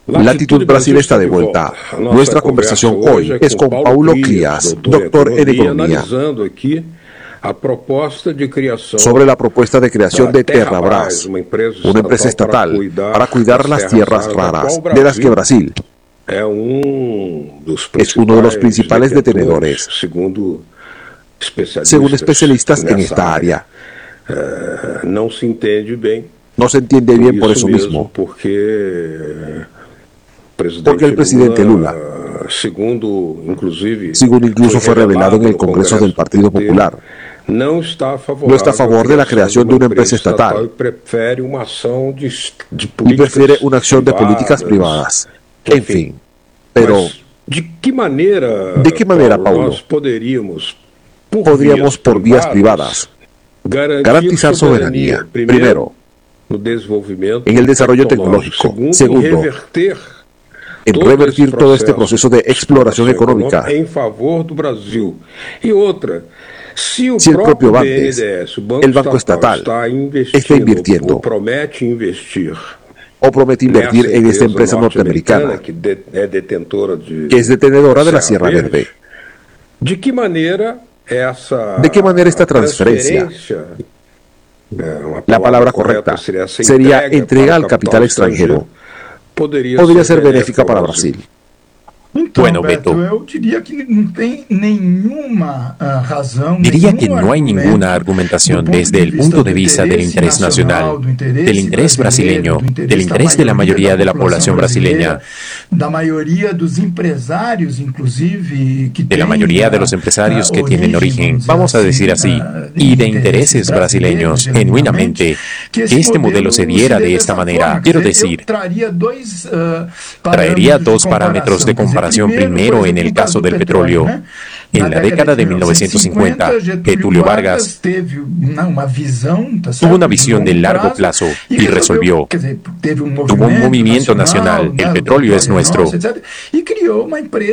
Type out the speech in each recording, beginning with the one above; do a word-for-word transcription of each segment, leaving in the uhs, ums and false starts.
Latitud Brasil está de vuelta. Nuestra conversación hoy es con Paulo Crias, doctor en Economía, sobre la propuesta de creación de Terrabras, una empresa estatal para cuidar las tierras raras, de las que Brasil es uno de los principales detenedores, según especialistas en esta área. No se entiende bien por eso mismo, porque el presidente Lula, según incluso fue revelado en el Congreso del Partido Popular, no está a favor de la creación de una empresa estatal y prefiere una acción de políticas privadas. En fin, pero ¿de qué manera, Paulo, podríamos por vías privadas garantizar soberanía, primero, en el desarrollo tecnológico, segundo, en revertir todo este proceso de exploración económica? Si el propio Bandes, el banco estatal, está invirtiendo o promete invertir en esta empresa norteamericana, que es detenedora de la Sierra Verde, ¿de qué manera esta transferencia, la palabra correcta sería entrega al capital extranjero, podría ser benéfica para Brasil? Bueno, Beto, diría que no hay ninguna argumentación desde el punto de vista del interés nacional, del interés brasileño, del interés de la mayoría de la población brasileña, de la mayoría de los empresarios que tienen origen, vamos a decir así, y de intereses brasileños, genuinamente, que este modelo se diera de esta manera. Quiero decir, traería dos parámetros de comparación. Primero, en el caso del petróleo, en la década de mil novecientos cincuenta, Getúlio Vargas tuvo una visión de largo plazo y resolvió. Tuvo un movimiento nacional, el petróleo es nuestro, y creó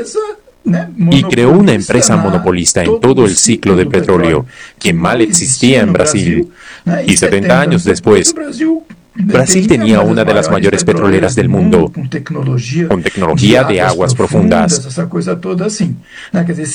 una empresa monopolista en todo el ciclo del petróleo, que mal existía en Brasil. Y setenta años después, Brasil tenía una de las mayores petroleras del mundo, con tecnología de aguas profundas.